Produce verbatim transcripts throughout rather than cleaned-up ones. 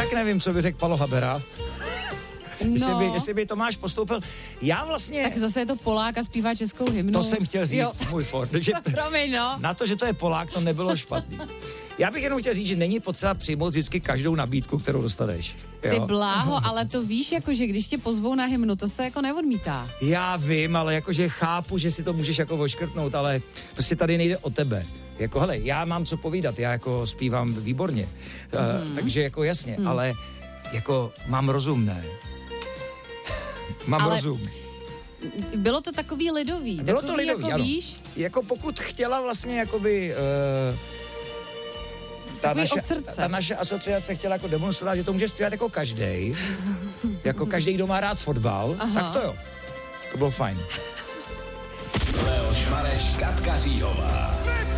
tak nevím, co by řekl Palo Habera. No. Jestli, by, jestli by Tomáš postoupil. Já vlastně... Tak zase je to Polák a zpívá českou hymnu. To jsem chtěl říct, jo. Můj Ford. Že Promiň, no. Na to, že to je Polák, to nebylo špatný. Já bych jenom chtěl říct, že není potřeba přijmout vždycky každou nabídku, kterou dostaneš. Jo? Ty bláho, ale to víš, jako, že když tě pozvou na hymnu, to se jako neodmítá. Já vím, ale jakože chápu, že si to můžeš jako oškrtnout, ale prostě tady nejde o tebe. Jako, hele, já mám co povídat, já jako zpívám výborně, mm. uh, takže jako jasně, mm. ale jako mám rozum, ne? Mám ale rozum. Bylo to takový lidový. Bylo takový, to lidový, jako ano. Víš? Jako pokud chtěla vlastně jakoby... Uh, ta, naše, ta naše asociace chtěla jako demonstrovat, že to může zpívat jako každej, jako každý, kdo má rád fotbal, aha. tak to jo. To bylo fajn. Leoš Mareš, Katka Říhová.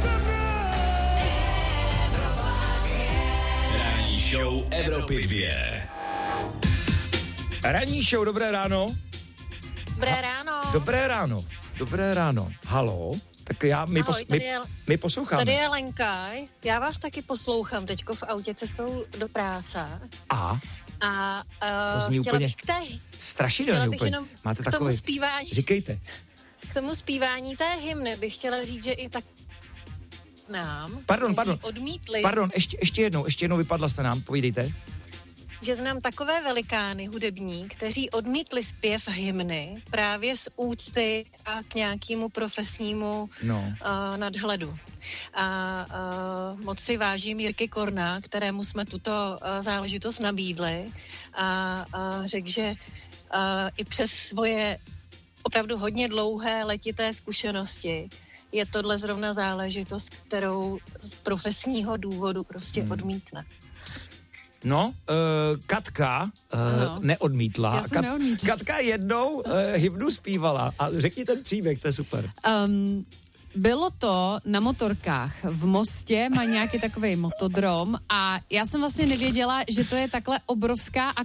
Ranní show Evropy dvě. Ranní show, dobré ráno. Dobré ráno. Dobré ráno. Dobré ráno. Haló? Tak já, my, Ahoj, pos, my, je, my posloucháme. Tady je Lenka. Já vás taky poslouchám teďko v autě cestou do práce. A? A uh, to zní chtěla úplně bych k té... strašidelně úplně. Máte takové... Zpívání, Říkejte. K tomu zpívání té hymny bych chtěla říct, že i tak nám... Pardon, pardon. Odmítli. Pardon, ještě, ještě jednou, ještě jednou vypadla jste nám, povídejte. Že znám takové velikány hudební, kteří odmítli zpěv hymny právě z úcty a k nějakému profesnímu no. uh, nadhledu. A uh, moc si vážím Jirky Korna, kterému jsme tuto uh, záležitost nabídli a uh, řekl, že uh, i přes svoje opravdu hodně dlouhé letité zkušenosti je tohle zrovna záležitost, kterou z profesního důvodu prostě hmm. odmítne. No, uh, Katka uh, neodmítla. Já jsem Kat, neodmítla. Katka jednou uh, hymnu zpívala a řekni ten příběh, to je super. Um, bylo to na motorkách v Mostě, má nějaký takovej motodrom a já jsem vlastně nevěděla, že to je takhle obrovská